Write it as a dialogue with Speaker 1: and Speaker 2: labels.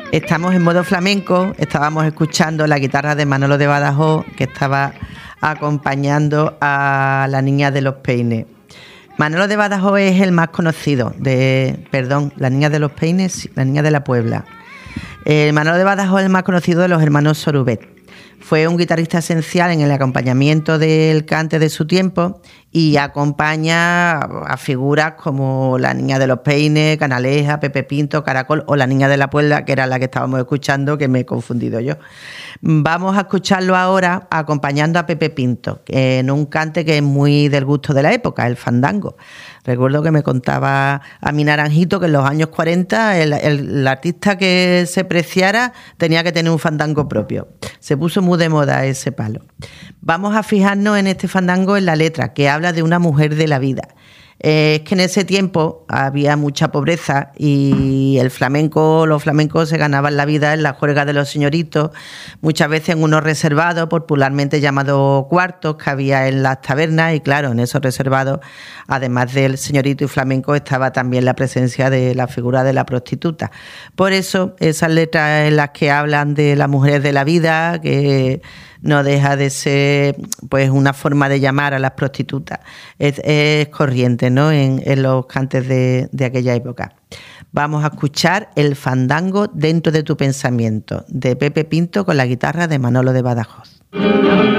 Speaker 1: Estamos en modo flamenco, estábamos escuchando la guitarra de Manolo de Badajoz, que estaba acompañando a La Niña de los Peines. Manolo de Badajoz es el más conocido La Niña de los Peines, La Niña de la Puebla. Manolo de Badajoz es el más conocido de los hermanos Sorubet. Fue un guitarrista esencial en el acompañamiento del cante de su tiempo y acompaña a figuras como La Niña de los Peines, Canaleja, Pepe Pinto, Caracol o La Niña de la Puebla, que era la que estábamos escuchando, que me he confundido yo. Vamos a escucharlo ahora acompañando a Pepe Pinto, en un cante que es muy del gusto de la época, el fandango. Recuerdo que me contaba a mi naranjito que en los años 40 el artista que se preciara tenía que tener un fandango propio. Se puso muy de moda ese palo. Vamos a fijarnos en este fandango, en la letra, que habla de una mujer de la vida. Es que en ese tiempo había mucha pobreza y los flamencos se ganaban la vida en la juerga de los señoritos, muchas veces en unos reservados, popularmente llamados cuartos, que había en las tabernas, y claro, en esos reservados, además del señorito y flamenco, estaba también la presencia de la figura de la prostituta. Por eso, esas letras en las que hablan de las mujeres de la vida, que no deja de ser pues una forma de llamar a las prostitutas, es corriente, ¿no?, en los cantes de aquella época. Vamos a escuchar el fandango Dentro de tu pensamiento, de Pepe Pinto con la guitarra de Manolo de Badajoz.